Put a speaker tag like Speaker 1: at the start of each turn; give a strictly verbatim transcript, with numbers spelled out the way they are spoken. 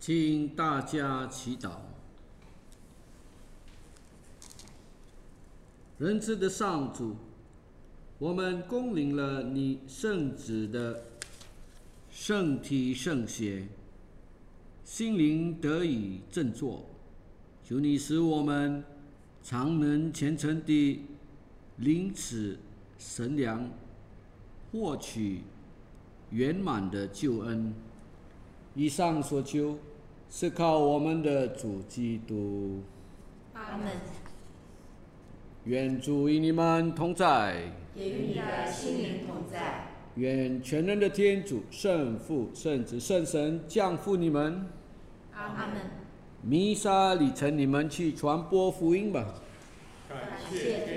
Speaker 1: 请大家祈祷。仁慈的上主，我们恭领了你圣子的圣体圣血，心灵得以振作。求你使我们常能虔诚地领此神粮，获取圆满的救恩。以上所求是靠我们的主基督。
Speaker 2: 阿们。
Speaker 1: 愿主与你们同在，
Speaker 2: 也与你的心灵同在。
Speaker 1: 愿全能的天主、圣父、圣子、圣神降福你们。
Speaker 2: 阿们。
Speaker 1: 弥撒礼成，你们去传播福音吧。
Speaker 3: 感谢天